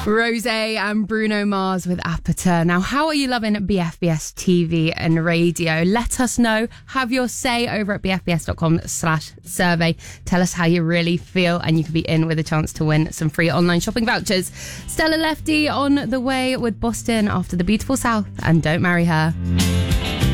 Rosé and Bruno Mars with Apata. Now, how are you loving BFBS TV and radio? Let us know. Have your say over at bfbs.com/survey. Tell us how you really feel, and you could be in with a chance to win some free online shopping vouchers. Stella Lefty on the way with Boston after the Beautiful South and Don't Marry Her.